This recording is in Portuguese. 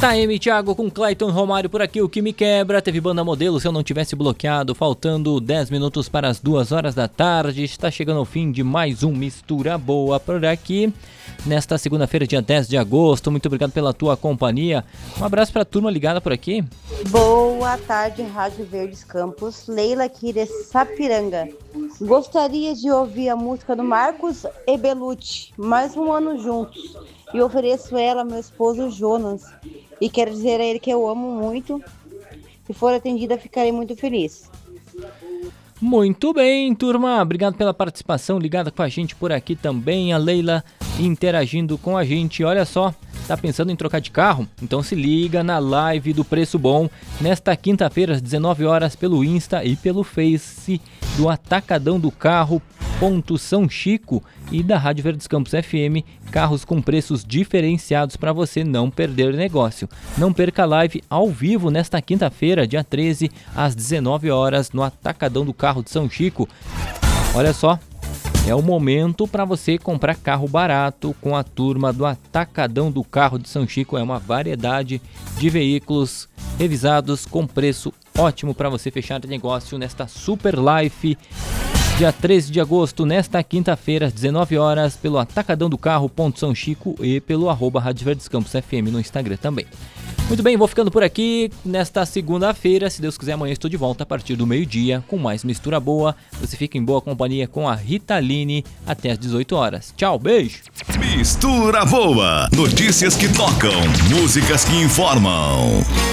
JM Thiago com Clayton Romário por aqui, o que me quebra. Teve banda modelo se eu não tivesse bloqueado. Faltando 10 minutos para as 2 horas da tarde. Está chegando ao fim de mais um Mistura Boa por aqui. Nesta segunda-feira, dia 10 de agosto. Muito obrigado pela tua companhia. Um abraço para a turma ligada por aqui. Boa tarde, Rádio Verdes Campos. Leila aqui de Sapiranga. Gostaria de ouvir a música do Marcos e Belucci, mais um ano juntos. E ofereço ela ao meu esposo Jonas. E quero dizer a ele que eu amo muito. Se for atendida, ficarei muito feliz. Muito bem, turma. Obrigado pela participação ligada com a gente por aqui também. A Leila interagindo com a gente. Olha só, tá pensando em trocar de carro? Então se liga na live do Preço Bom nesta quinta-feira às 19 horas pelo Insta e pelo Face do Atacadão do Carro São Chico e da Rádio Verdes Campos FM, carros com preços diferenciados para você não perder negócio. Não perca a live ao vivo nesta quinta-feira, dia 13, às 19 horas no Atacadão do Carro de São Chico. Olha só, é o momento para você comprar carro barato com a turma do Atacadão do Carro de São Chico. É uma variedade de veículos revisados com preço ótimo para você fechar negócio nesta Super Life. Dia 13 de agosto, nesta quinta-feira, às 19 horas, pelo Atacadão do Carro São Chico e pelo @Rádio Verdes Campos FM no Instagram também. Muito bem, vou ficando por aqui nesta segunda-feira. Se Deus quiser, amanhã estou de volta a partir do meio-dia com mais Mistura Boa. Você fica em boa companhia com a Rita Line até às 18 horas. Tchau, beijo! Mistura Boa. Notícias que tocam, músicas que informam.